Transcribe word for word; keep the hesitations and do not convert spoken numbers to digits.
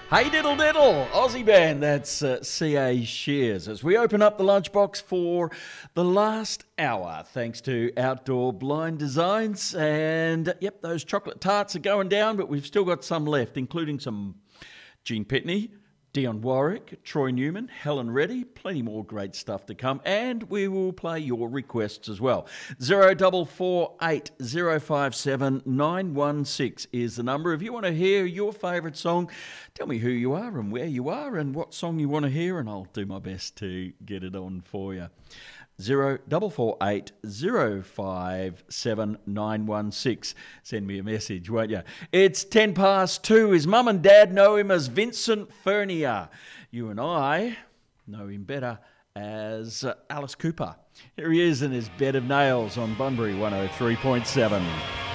Hey diddle diddle, Aussie band, that's uh, C A Shears. As we open up the lunchbox for the last hour, thanks to Outdoor Blind Designs. And yep, those chocolate tarts are going down, but we've still got some left, including some Gene Pitney, Dion Warwick, Troy Newman, Helen Reddy, plenty more great stuff to come, and we will play your requests as well. zero four four eight zero five seven nine one six is the number. If you want to hear your favourite song, tell me who you are and where you are and what song you want to hear, and I'll do my best to get it on for you. zero four four eight zero five seven nine one six. Send me a message, won't you? It's ten past two. His mum and dad know him as Vincent Furnier. You and I know him better as uh, Alice Cooper. Here he is in his bed of nails on Bunbury one oh three point seven.